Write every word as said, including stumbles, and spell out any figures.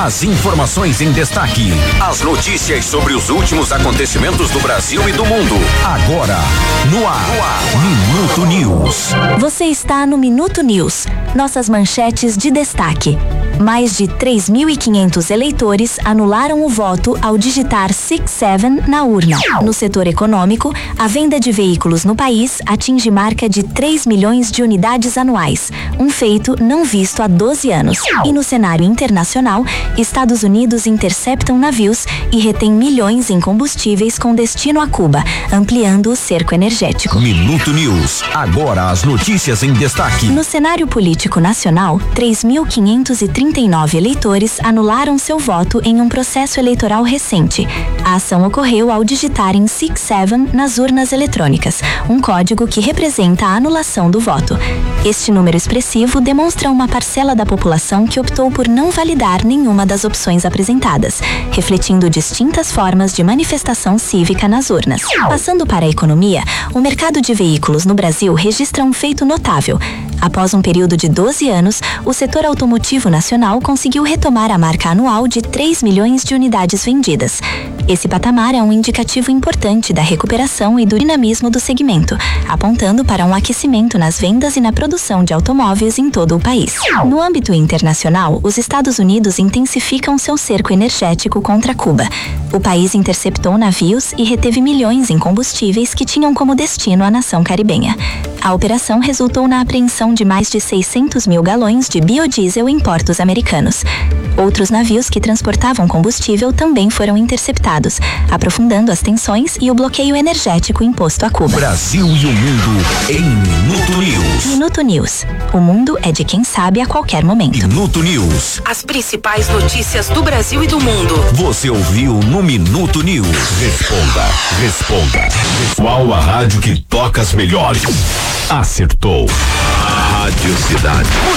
As informações em destaque. As notícias sobre os últimos acontecimentos do Brasil e do mundo. Agora, no ar. No ar. Minuto News. Você está no Minuto News. Nossas manchetes de destaque. Mais de três mil e quinhentos eleitores anularam o voto ao digitar six seven na urna. No setor econômico, a venda de veículos no país atinge marca de três milhões de unidades anuais, um feito não visto há doze anos. E no cenário internacional, Estados Unidos interceptam navios e retém milhões em combustíveis com destino a Cuba, ampliando o cerco energético. Minuto News. Agora as notícias em destaque. No cenário político nacional, três mil quinhentos e trinta e nove eleitores anularam seu voto em um processo eleitoral recente. A ação ocorreu ao digitarem six seven nas urnas eletrônicas, um código que representa a anulação do voto. Este número expressivo demonstra uma parcela da população que optou por não validar nenhuma das opções apresentadas, refletindo distintas formas de manifestação cívica nas urnas. Passando para a economia, o mercado de veículos no Brasil registra um feito notável. Após um período de doze anos, o setor automotivo nacional conseguiu retomar a marca anual de três milhões de unidades vendidas. Esse patamar é um indicativo importante da recuperação e do dinamismo do segmento, apontando para um aquecimento nas vendas e na produção de automóveis em todo o país. No âmbito internacional, os Estados Unidos intensificam seu cerco energético contra Cuba. O país interceptou navios e reteve milhões em combustíveis que tinham como destino a nação caribenha. A operação resultou na apreensão de mais de seiscentos mil galões de biodiesel em portos americanos. Outros navios que transportavam combustível também foram interceptados, aprofundando as tensões e o bloqueio energético imposto a Cuba. Brasil e o mundo em Minuto News. Minuto News. O mundo é de quem sabe a qualquer momento. Minuto News. As principais notícias do Brasil e do mundo. Você ouviu no Minuto News. Responda, responda. Qual a rádio que toca as melhores? Acertou. Rádio Cidade.